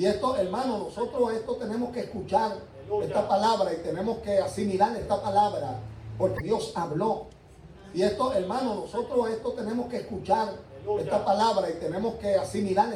Y esto, hermano, nosotros esto tenemos que escuchar esta palabra y tenemos que asimilar esta palabra porque Dios habló. Y esto, hermano, nosotros esto tenemos que escuchar esta palabra y tenemos que asimilar